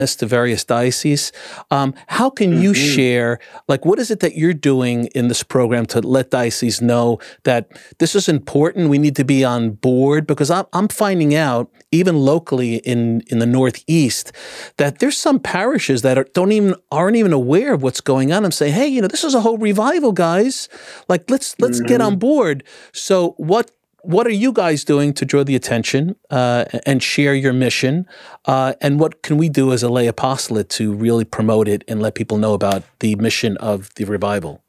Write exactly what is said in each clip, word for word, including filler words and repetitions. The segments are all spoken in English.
to various dioceses. Um, how can you Mm-hmm. share, like, what is it that you're doing in this program to let dioceses know that this is important, we need to be on board? Because I'm, I'm finding out, even locally in, in the Northeast, that there's some parishes that are, don't even, aren't even aware of what's going on. I'm saying, hey, you know, this is a whole revival, guys. Like, let's, let's get on Mm-hmm. board. So what, What are you guys doing to draw the attention uh, and share your mission? Uh, and what can we do as a lay apostolate to really promote it and let people know about the mission of the revival?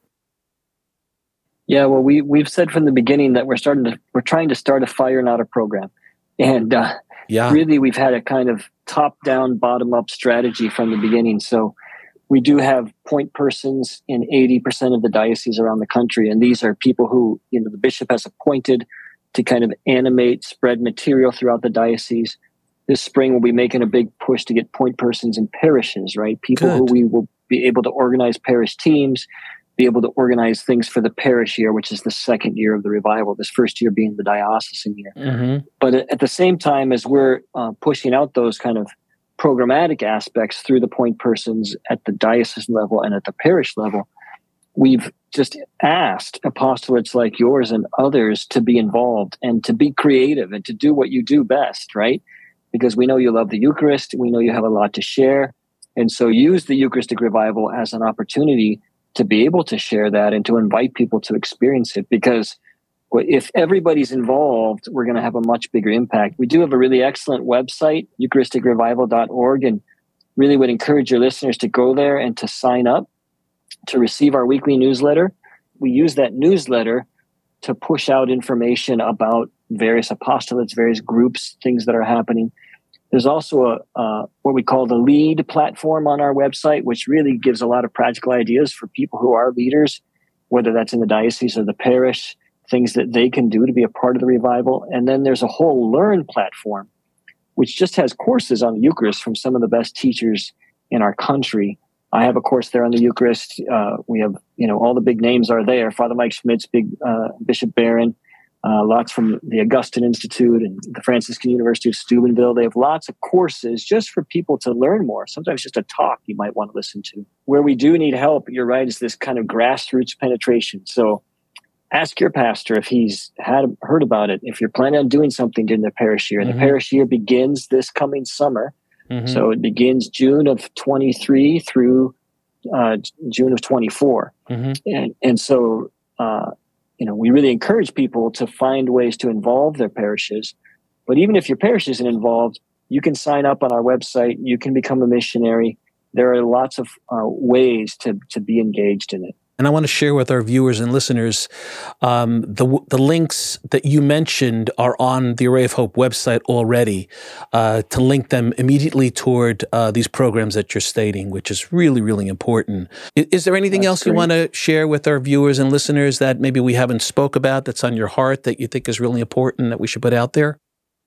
Yeah, well, we we've said from the beginning that we're starting to we're trying to start a fire, not a program, and uh, Yeah. really we've had a kind of top down, bottom up strategy from the beginning. So we do have point persons in eighty percent of the dioceses around the country, and these are people who, you know, the bishop has appointed to kind of animate, spread material throughout the diocese. This spring, we'll be making a big push to get point persons in parishes, right? People Good. who we will be able to organize parish teams, be able to organize things for the parish year, which is the second year of the revival, this first year being the diocesan year. Mm-hmm. But at the same time, as we're uh, pushing out those kind of programmatic aspects through the point persons at the diocesan level and at the parish level, we've just asked apostolates like yours and others to be involved and to be creative and to do what you do best, right? Because we know you love the Eucharist. We know you have a lot to share. And so use the Eucharistic revival as an opportunity to be able to share that and to invite people to experience it. Because if everybody's involved, we're going to have a much bigger impact. We do have a really excellent website, eucharistic revival dot org, and really would encourage your listeners to go there and to sign up to receive our weekly newsletter. We use that newsletter to push out information about various apostolates, various groups, things that are happening. There's also a uh, what we call the LEAD platform on our website, which really gives a lot of practical ideas for people who are leaders, whether that's in the diocese or the parish, things that they can do to be a part of the revival. And then there's a whole Learn platform, which just has courses on the Eucharist from some of the best teachers in our country. I have a course there on the Eucharist. Uh, we have, you know, all the big names are there. Father Mike Schmitz, big uh, Bishop Barron, uh, lots from the Augustine Institute and the Franciscan University of Steubenville. They have lots of courses just for people to learn more. Sometimes just a talk you might want to listen to. Where we do need help, you're right, is this kind of grassroots penetration. So ask your pastor if he's had heard about it. If you're planning on doing something during the parish year, Mm-hmm. the parish year begins this coming summer. Mm-hmm. So it begins June of twenty-three through uh, June of twenty-four. Mm-hmm. And, and so, uh, you know, we really encourage people to find ways to involve their parishes. But even if your parish isn't involved, you can sign up on our website. You can become a missionary. There are lots of uh, ways to, to be engaged in it. And I want to share with our viewers and listeners, um, the the links that you mentioned are on the Array of Hope website already, uh, to link them immediately toward uh, these programs that you're stating, which is really, really important. Is, is there anything That's else great. you want to share with our viewers and listeners that maybe we haven't spoke about, that's on your heart, that you think is really important that we should put out there?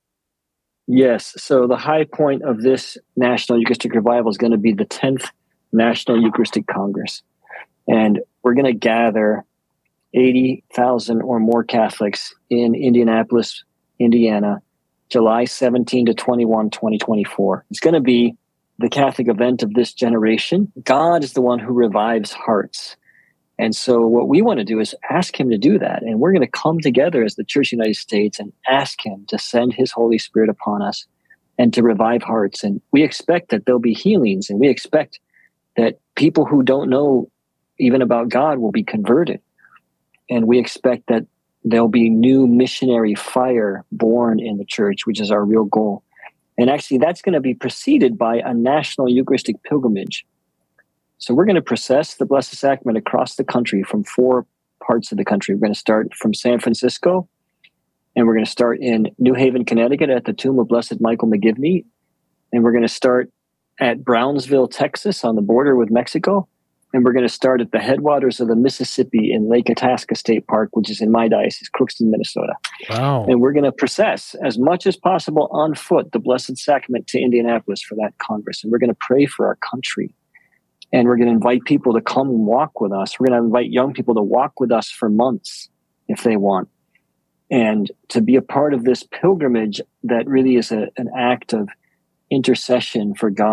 Yes. So the high point of this National Eucharistic Revival is going to be the tenth National Eucharistic Congress. And we're going to gather eighty thousand or more Catholics in Indianapolis, Indiana, July seventeenth to twenty-first, twenty twenty-four. It's going to be the Catholic event of this generation. God is the one who revives hearts. And so what we want to do is ask him to do that. And we're going to come together as the Church of the United States and ask him to send his Holy Spirit upon us and to revive hearts. And we expect that there'll be healings, and we expect that people who don't know even about God will be converted. And we expect that there'll be new missionary fire born in the church, which is our real goal. And actually, that's going to be preceded by a national Eucharistic pilgrimage. So we're going to process the Blessed Sacrament across the country from four parts of the country. We're going to start from San Francisco, and we're going to start in New Haven, Connecticut at the tomb of Blessed Michael McGivney. And we're going to start at Brownsville, Texas on the border with Mexico. And we're going to start at the headwaters of the Mississippi in Lake Itasca State Park, which is in my diocese, Crookston, Minnesota. Wow. And we're going to process as much as possible on foot the Blessed Sacrament to Indianapolis for that Congress. And we're going to pray for our country. And we're going to invite people to come and walk with us. We're going to invite young people to walk with us for months if they want. And to be a part of this pilgrimage that really is a, an act of intercession for God.